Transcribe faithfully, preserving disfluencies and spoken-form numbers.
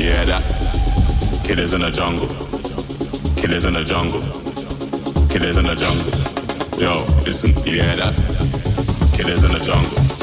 You hear that? Killers in the jungle. Killers in the jungle. Killers in the jungle. Yo, listen, you hear that? Killers in the jungle.